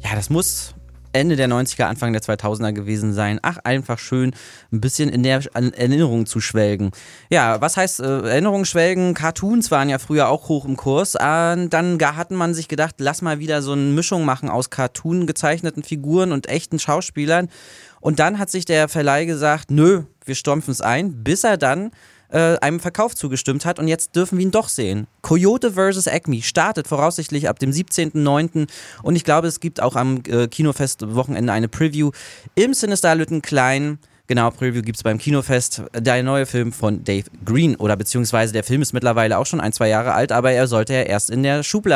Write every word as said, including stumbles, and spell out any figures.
ja, das muss Ende der neunziger, Anfang der zweitausender gewesen sein. Ach, einfach schön, ein bisschen in der Erinnerung zu schwelgen. Ja, was heißt äh, Erinnerung schwelgen? Cartoons waren ja früher auch hoch im Kurs. Äh, dann gar hatten man sich gedacht, lass mal wieder so eine Mischung machen aus Cartoon gezeichneten Figuren und echten Schauspielern. Und dann hat sich der Verleih gesagt, nö, wir stampfen es ein, bis er dann äh, einem Verkauf zugestimmt hat und jetzt dürfen wir ihn doch sehen. Coyote versus. Acme startet voraussichtlich ab dem siebzehnten neunten und ich glaube, es gibt auch am äh, Kinofest-Wochenende eine Preview im Cinestar Lüttenklein. Genau, Preview gibt es beim Kinofest. Der neue Film von Dave Green oder beziehungsweise der Film ist mittlerweile auch schon ein, zwei Jahre alt, aber er sollte ja erst in der Schublade